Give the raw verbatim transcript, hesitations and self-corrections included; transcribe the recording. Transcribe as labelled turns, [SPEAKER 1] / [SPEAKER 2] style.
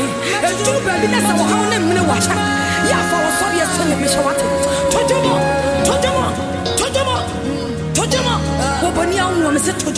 [SPEAKER 1] eju baby na sa wo hawo na mene wacha ya fa wo so ye so ne me shawate tojoma tojoma tojoma tojoma wo boni anwo me se